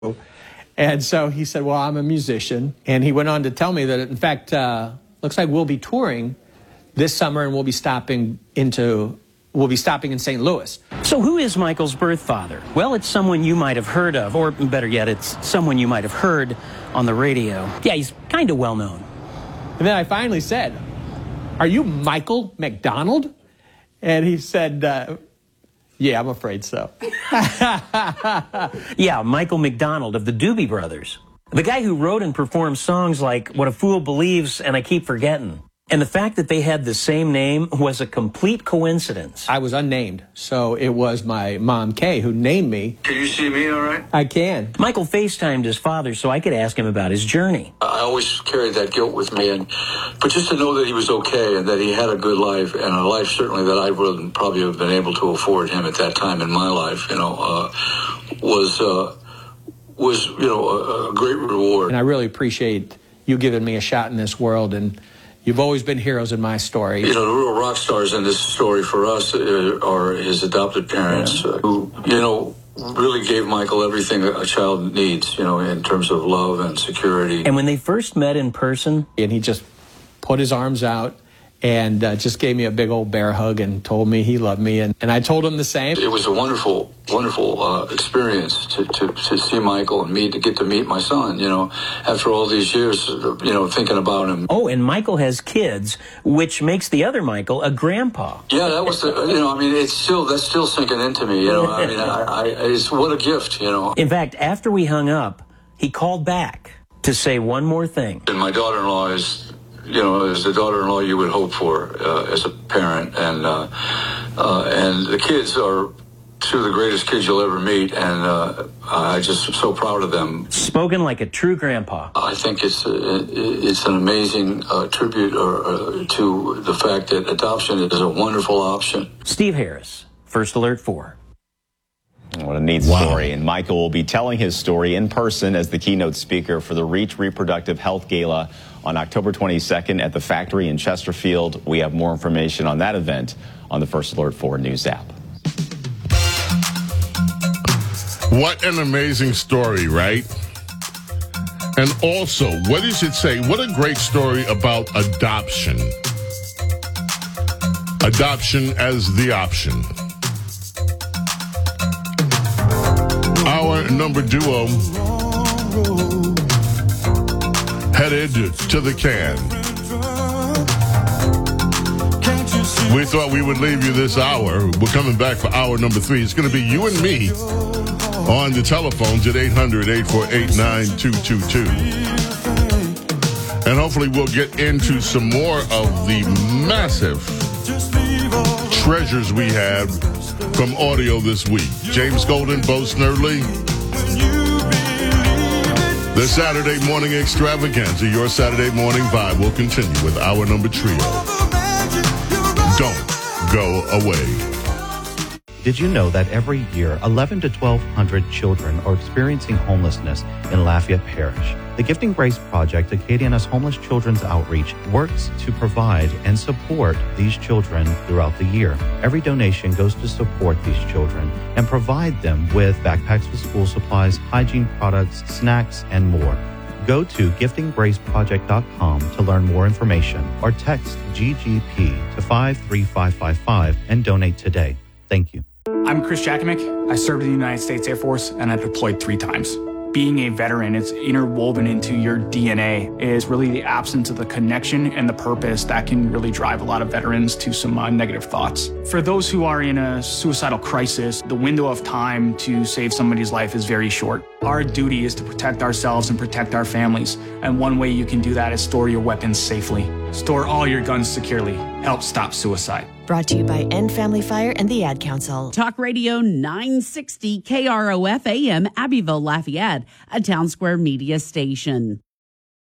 And so he said, well, I'm a musician. And he went on to tell me that, in fact, looks like we'll be touring this summer and we'll be stopping in St. Louis. So who is Michael's birth father? Well, it's someone you might have heard of, or better yet, it's someone you might have heard on the radio. Yeah, he's kind of well known. And then I finally said, are you Michael McDonald? And he said, yeah, I'm afraid so. Yeah, Michael McDonald of the Doobie Brothers. The guy who wrote and performed songs like What a Fool Believes and I Keep Forgetting. And the fact that they had the same name was a complete coincidence. I was unnamed, so it was my mom, Kay, who named me. Can you see me all right? I can. Michael FaceTimed his father so I could ask him about his journey. I always carried that guilt with me, but just to know that he was okay and that he had a good life, and a life certainly that I wouldn't probably have been able to afford him at that time in my life, was a great reward. And I really appreciate you giving me a shot in this world, and you've always been heroes in my story. The real rock stars in this story for us are his adopted parents, who, really gave Michael everything a child needs, in terms of love and security. And when they first met in person, and he just put his arms out and just gave me a big old bear hug and told me he loved me. And I told him the same. It was a wonderful, wonderful experience to see Michael and to get to meet my son, after all these years, thinking about him. Oh, and Michael has kids, which makes the other Michael a grandpa. Yeah, that was that's still sinking into me, it's what a gift, In fact, after we hung up, he called back to say one more thing. And my daughter-in-law is the daughter-in-law you would hope for as a parent, and the kids are two of the greatest kids you'll ever meet, and I just am so proud of them. Spoken like a true grandpa. I think it's an amazing tribute to the fact that adoption is a wonderful option. Steve Harris, First Alert 4. What a neat story. And Michael will be telling his story in person as the keynote speaker for the Reach Reproductive Health Gala on October 22nd at the Factory in Chesterfield. We have more information on that event on the First Alert 4 News app. What an amazing story, right? And also, what does it say? What a great story about adoption. Adoption as the option. Our number duo headed to the can. We thought we would leave you this hour. We're coming back for hour number 3. It's going to be you and me on the telephones at 800-848-9222. And hopefully we'll get into some more of the massive treasures we had from audio this week. James Golden, Bo Snerdley. The Saturday morning extravaganza, your Saturday morning vibe, will continue with our number trio. Don't go away. Did you know that every year 1,100 to 1,200 children are experiencing homelessness in Lafayette Parish? The Gifting Grace Project, Acadiana's Homeless Children's Outreach, works to provide and support these children throughout the year. Every donation goes to support these children and provide them with backpacks with school supplies, hygiene products, snacks, and more. Go to giftinggraceproject.com to learn more information or text GGP to 53555 and donate today. Thank you. I'm Chris Jakimick. I served in the United States Air Force and I deployed 3 times. Being a veteran, it's interwoven into your DNA, is really the absence of the connection and the purpose that can really drive a lot of veterans to some negative thoughts. For those who are in a suicidal crisis, the window of time to save somebody's life is very short. Our duty is to protect ourselves and protect our families. And one way you can do that is store your weapons safely. Store all your guns securely. Help stop suicide. Brought to you by End Family Fire and the Ad Council. Talk Radio 960 KROF AM, Abbeville, Lafayette, a Town Square Media station.